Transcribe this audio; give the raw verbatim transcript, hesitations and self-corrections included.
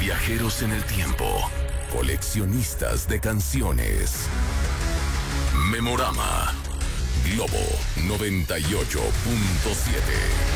Viajeros en el tiempo, coleccionistas de canciones. Memorama. Globo noventa y ocho punto siete.